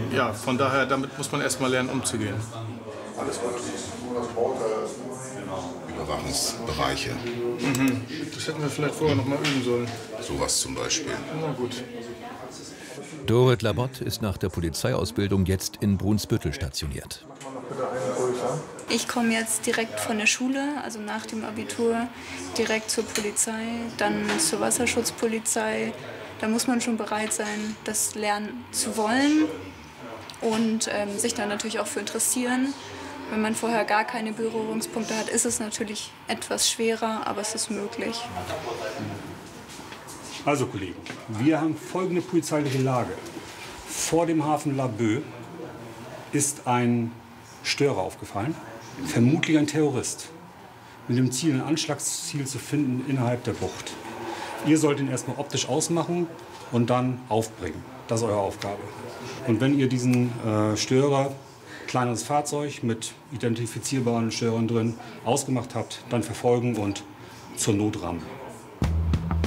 ja, von daher, damit muss man erstmal lernen, umzugehen. Alles gut. Überwachungsbereiche. Das hätten wir vielleicht vorher noch mal üben sollen. Sowas zum Beispiel. Na gut. Dorit Labott ist nach der Polizeiausbildung jetzt in Brunsbüttel stationiert. Ich komme jetzt direkt von der Schule, also nach dem Abitur, direkt zur Polizei, dann zur Wasserschutzpolizei. Da muss man schon bereit sein, das lernen zu wollen und sich dann natürlich auch für interessieren. Wenn man vorher gar keine Berührungspunkte hat, ist es natürlich etwas schwerer, aber es ist möglich. Also Kollegen, wir haben folgende polizeiliche Lage. Vor dem Hafen Laboe ist ein Störer aufgefallen, vermutlich ein Terrorist, mit dem Ziel, ein Anschlagsziel zu finden innerhalb der Bucht. Ihr sollt ihn erstmal optisch ausmachen und dann aufbringen. Das ist eure Aufgabe. Und wenn ihr diesen Störer, kleineres Fahrzeug mit identifizierbaren Störern drin, ausgemacht habt, dann verfolgen und zur Not rammen.